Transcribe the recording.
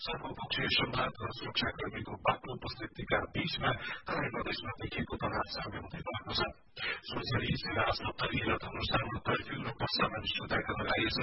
सर्वपक्षीय संवाद र सुरक्षाकर्मीको बाक्लो उपस्थितिका बीचमा तराई प्रदेशमा देखिएको तनाव साम्य हुँदै गएको छ। सुरक्षारी जिल्ला अस्पताल र धनुषामा कर्फ्यू र वर्षामा निषेधाज्ञा लगाइएछ।